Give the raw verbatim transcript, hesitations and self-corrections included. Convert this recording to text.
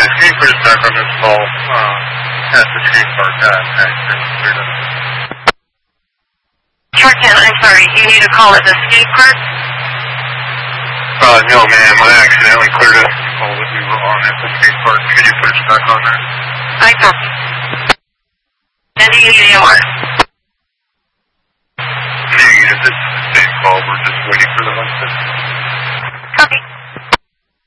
can you put us back on this call uh, at the skate park at Accident Freedom? Jordan, I'm sorry, you need a call at the skate park? Uh, no, ma'am, I accidentally cleared us the call that we were on at the skate park. Can you put us back on there? I don't. And do you need A M R?